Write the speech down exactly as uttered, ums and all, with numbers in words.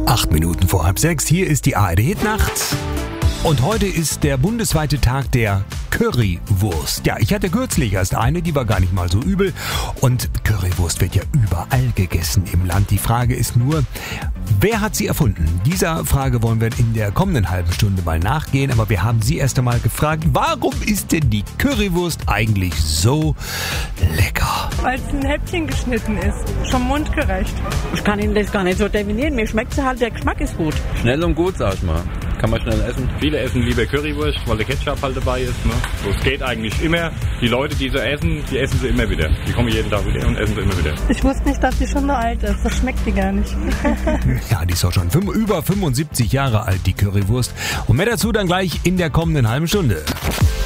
Acht Minuten vor halb sechs, hier ist die A R D-Hitnacht. Und heute ist der bundesweite Tag der Currywurst. Ja, ich hatte kürzlich erst eine, die war gar nicht mal so übel. Und Currywurst wird ja überall gegessen im Land. Die Frage ist nur, wer hat sie erfunden? Dieser Frage wollen wir in der kommenden halben Stunde mal nachgehen. Aber wir haben Sie erst einmal gefragt, warum ist denn die Currywurst eigentlich so lecker? Weil es ein Häppchen geschnitten ist, schon mundgerecht. Ich kann Ihnen das gar nicht so definieren. Mir schmeckt sie halt, der Geschmack ist gut. Schnell und gut, sag ich mal. Kann man schnell essen. Viele essen lieber Currywurst, weil der Ketchup halt dabei ist. Ne? So, es geht eigentlich immer. Die Leute, die sie essen, die essen sie immer wieder. Die kommen jeden Tag wieder und essen sie immer wieder. Ich wusste nicht, dass die schon so alt ist. Das schmeckt die gar nicht. Ja, die ist doch schon über fünfundsiebzig Jahre alt, die Currywurst. Und mehr dazu dann gleich in der kommenden halben Stunde.